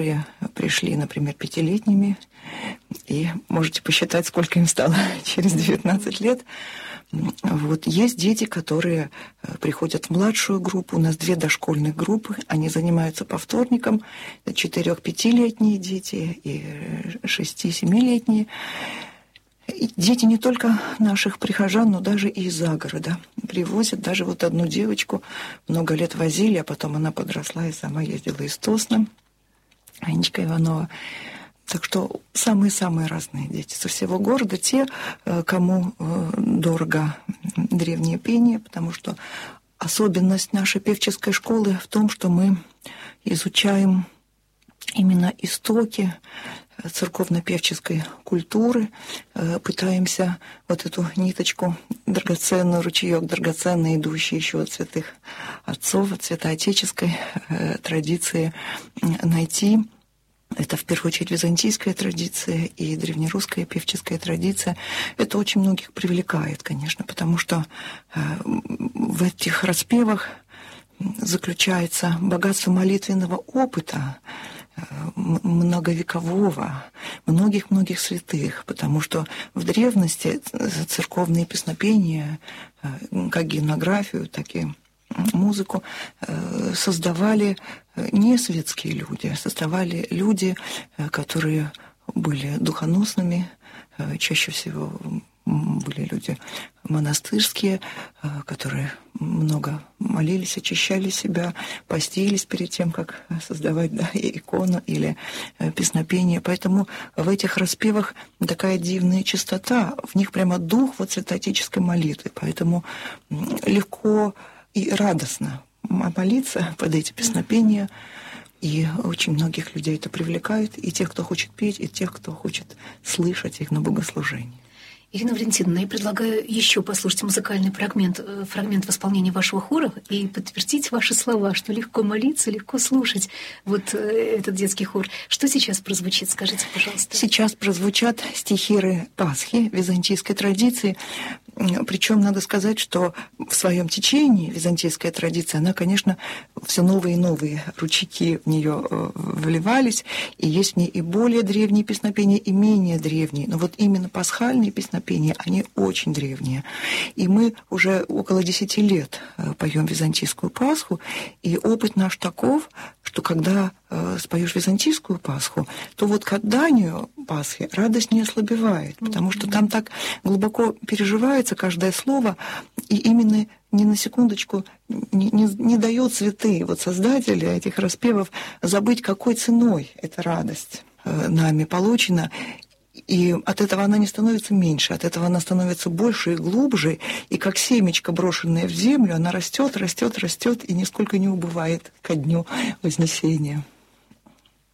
Пришли, например, 5-летними, и можете посчитать, сколько им стало через 19 лет. Вот. Есть дети, которые приходят в младшую группу. У нас 2 дошкольных группы. Они занимаются по вторникам. 4-5-летние дети и 6-7-летние. Дети не только наших прихожан, но даже и из-за города привозят. Даже вот одну девочку много лет возили, а потом она подросла и сама ездила из Тосна. Анечка Иванова. Так что самые-самые разные дети со всего города, те, кому дорого древнее пение, потому что особенность нашей певческой школы в том, что мы изучаем именно истоки церковно-певческой культуры, пытаемся вот эту ниточку драгоценную, ручеёк драгоценный, идущий еще от святых отцов, от святоотеческой традиции найти. Это в первую очередь византийская традиция и древнерусская певческая традиция. Это очень многих привлекает, конечно, потому что в этих распевах заключается богатство молитвенного опыта, многовекового, многих-многих святых, потому что в древности церковные песнопения, как гимнографию, так и музыку, создавали не светские люди, создавали люди, которые были духоносными, чаще всего были люди монастырские, которые много молились, очищали себя, постились перед тем, как создавать икону или песнопение. Поэтому в этих распевах такая дивная чистота, в них прямо дух вот святоотеческой молитвы. Поэтому легко и радостно молиться под эти песнопения. И очень многих людей это привлекает, и тех, кто хочет петь, и тех, кто хочет слышать их на богослужении. Ирина Валентиновна, я предлагаю еще послушать музыкальный фрагмент в исполнении вашего хора и подтвердить ваши слова, что легко молиться, легко слушать вот этот детский хор. Что сейчас прозвучит, скажите, пожалуйста. Сейчас прозвучат стихиры Пасхи византийской традиции. Причем надо сказать, что в своем течении византийская традиция, она, конечно, все новые и новые ручейки в нее вливались, и есть в ней и более древние песнопения, и менее древние. Но вот именно пасхальные песнопения, они очень древние. И мы уже около 10 лет поем византийскую Пасху, и опыт наш таков, что когда споешь византийскую Пасху, то вот к отданию Пасхи радость не ослабевает, потому что там так глубоко переживается каждое слово, и именно ни на секундочку не дает святые вот создатели этих распевов забыть, какой ценой эта радость нами получена. И от этого она не становится меньше, от этого она становится больше и глубже, и как семечко, брошенное в землю, она растет, растет, растет и нисколько не убывает ко дню Вознесения.